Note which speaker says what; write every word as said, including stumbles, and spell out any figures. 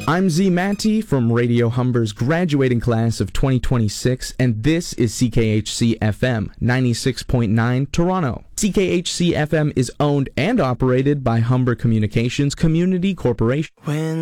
Speaker 1: I'm Z Matty from Radio Humber's graduating class of twenty twenty-six, and this is C K H C F M ninety-six point nine Toronto. C K H C F M is owned and operated by Humber Communications Community Corporation.
Speaker 2: When